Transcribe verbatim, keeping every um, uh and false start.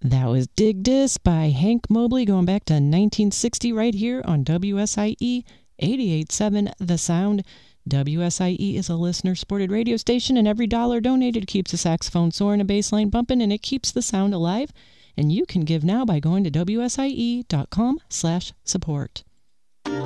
That was Dig Dis by Hank Mobley, going back to nineteen sixty right here on W S I E eighty-eight point seven The Sound. W S I E is a listener-supported radio station, and every dollar donated keeps the saxophone soaring and bass line bumping, and it keeps the sound alive. And you can give now by going to W S I E dot com slash support.